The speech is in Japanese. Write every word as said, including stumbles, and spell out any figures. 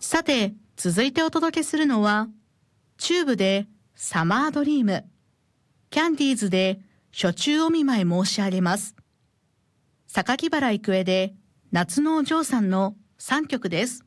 さて、続いてお届けするのは、チューブでサマードリーム、キャンディーズで初中お見舞い申し上げます。榊原郁恵で夏のお嬢さんのさんきょくです。